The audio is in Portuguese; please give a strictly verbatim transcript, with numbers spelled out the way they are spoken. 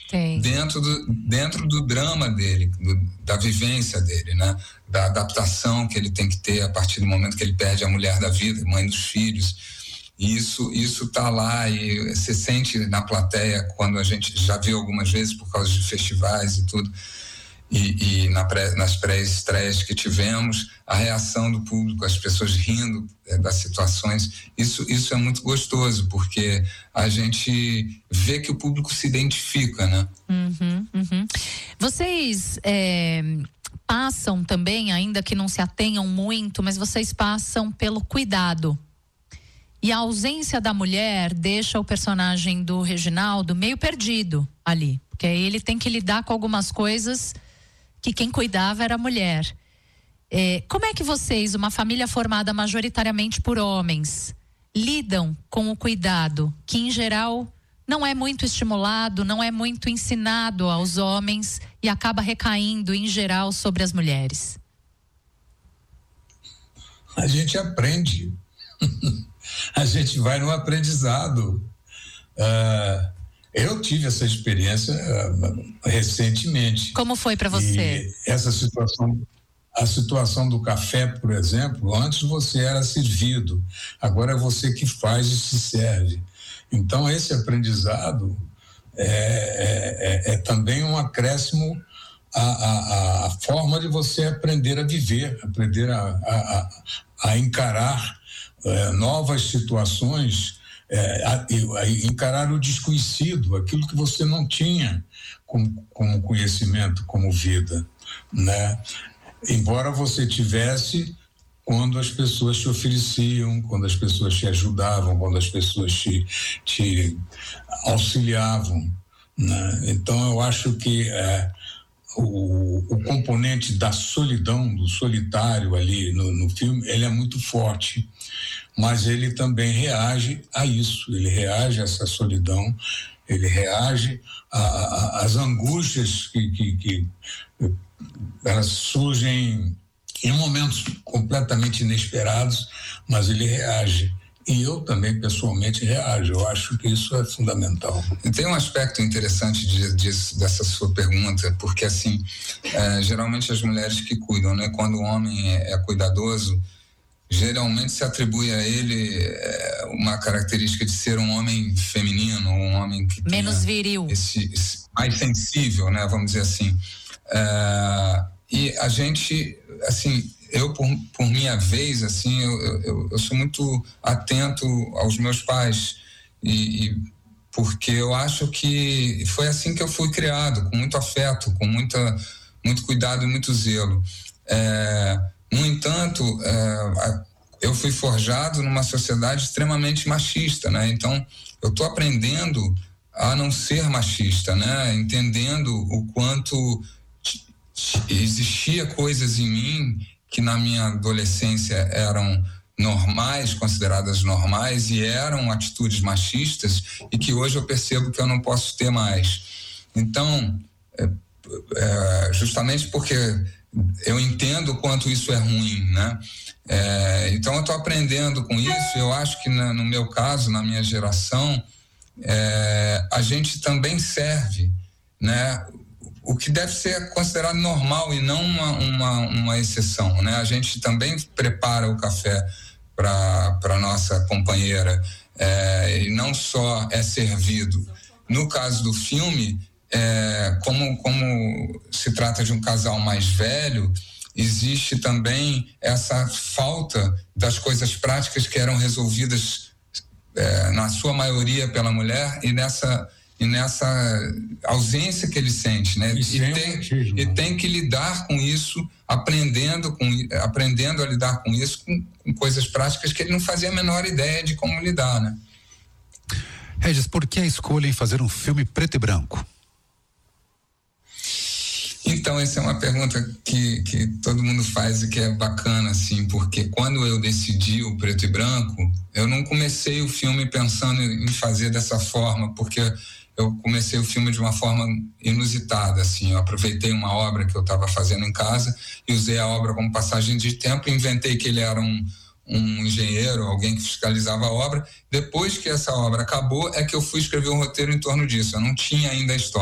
Tem. dentro do, dentro do drama dele, do, da vivência dele, né? Da adaptação que ele tem que ter a partir do momento que ele perde a mulher da vida, mãe dos filhos. E isso isso tá lá e você sente na plateia, quando a gente já viu algumas vezes por causa de festivais e tudo, e, e na pré, nas pré-estreias que tivemos, a reação do público, as pessoas rindo é, das situações, isso, isso é muito gostoso, porque a gente vê que o público se identifica, né? Uhum, uhum. Vocês é, passam também, ainda que não se atenham muito, mas vocês passam pelo cuidado. E a ausência da mulher deixa o personagem do Reginaldo meio perdido ali, porque aí ele tem que lidar com algumas coisas que quem cuidava era a mulher. É, como é que vocês, uma família formada majoritariamente por homens, lidam com o cuidado, que em geral não é muito estimulado, não é muito ensinado aos homens e acaba recaindo em geral sobre as mulheres? A gente aprende. A gente vai no aprendizado. Uh, eu tive essa experiência uh, recentemente. Como foi para você? E essa situação, a situação do café, por exemplo, antes você era servido, agora é você que faz e se serve. Então esse aprendizado é, é, é também um acréscimo à, à, à forma de você aprender a viver, aprender a, a, a encarar É, novas situações, é, a, a, a encarar o desconhecido, aquilo que você não tinha como, como conhecimento, como vida, né? Embora você tivesse quando as pessoas te ofereciam, quando as pessoas te ajudavam, quando as pessoas te, te auxiliavam, né? Então eu acho que é, O, o componente da solidão, do solitário ali no, no filme, ele é muito forte, mas ele também reage a isso, ele reage a essa solidão, ele reage às angústias que, que, que elas surgem em momentos completamente inesperados, mas ele reage. E eu também, pessoalmente, reajo. Eu acho que isso é fundamental. E tem um aspecto interessante de, de, dessa sua pergunta, porque, assim, é, geralmente as mulheres que cuidam, né? Quando o homem é, é cuidadoso, geralmente se atribui a ele é, uma característica de ser um homem feminino, um homem que menos viril. Esse, esse, mais sensível, né? Vamos dizer assim. É, e a gente, assim... Eu, por, por minha vez, assim, eu, eu, eu sou muito atento aos meus pais, e, e porque eu acho que foi assim que eu fui criado, com muito afeto, com muita, muito cuidado e muito zelo. É, no entanto, é, eu fui forjado numa sociedade extremamente machista, né? Então, eu estou aprendendo a não ser machista, né? Entendendo o quanto existia coisas em mim que na minha adolescência eram normais, consideradas normais, e eram atitudes machistas, e que hoje eu percebo que eu não posso ter mais. Então, é, é, justamente porque eu entendo o quanto isso é ruim, né? É, então eu estou aprendendo com isso. Eu acho que na, no meu caso, na minha geração, é, a gente também serve, né? O que deve ser considerado normal e não uma, uma, uma exceção, né? A gente também prepara o café para para nossa companheira, é, e não só é servido. No caso do filme, é, como, como se trata de um casal mais velho, existe também essa falta das coisas práticas que eram resolvidas, é, na sua maioria pela mulher, e nessa e nessa ausência que ele sente, né? E, e, tem, e tem que lidar com isso, aprendendo, com, aprendendo a lidar com isso, com, com coisas práticas que ele não fazia a menor ideia de como lidar, né? Regis, por que a escolha em fazer um filme preto e branco? Então, essa é uma pergunta que, que todo mundo faz e que é bacana, assim, porque quando eu decidi o preto e branco, eu não comecei o filme pensando em fazer dessa forma, porque eu comecei o filme de uma forma inusitada, assim. Eu aproveitei uma obra que eu estava fazendo em casa e usei a obra como passagem de tempo, inventei que ele era um, um engenheiro, alguém que fiscalizava a obra. Depois que essa obra acabou, é que eu fui escrever um roteiro em torno disso. Eu não tinha ainda a história.